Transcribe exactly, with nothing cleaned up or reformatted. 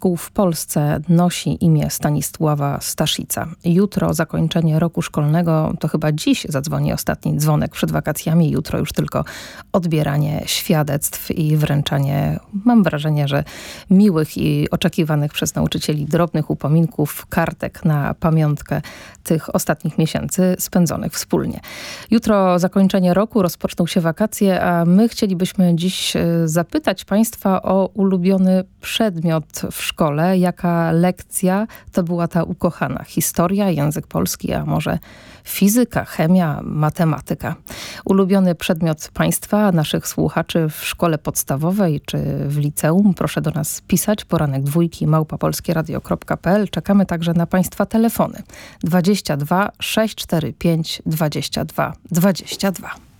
szkół w Polsce nosi imię Stanisława Staszica. Jutro zakończenie roku szkolnego, to chyba dziś zadzwoni ostatni dzwonek przed wakacjami. Jutro już tylko odbieranie świadectw i wręczanie, mam wrażenie, że miłych i oczekiwanych przez nauczycieli drobnych upominków, kartek na pamiątkę tych ostatnich miesięcy spędzonych wspólnie. Jutro zakończenie roku, rozpoczną się wakacje, a my chcielibyśmy dziś zapytać Państwa o ulubiony przedmiot w szkole. Jaka lekcja to była ta ukochana? Historia, język polski, a może fizyka, chemia, matematyka. Ulubiony przedmiot Państwa, naszych słuchaczy w szkole podstawowej czy w liceum. Proszę do nas pisać. Poranek dwójki małpa polskieradio kropka p l. Czekamy także na Państwa telefony. dwadzieścia dwa sześć cztery pięć dwadzieścia dwa dwadzieścia dwa.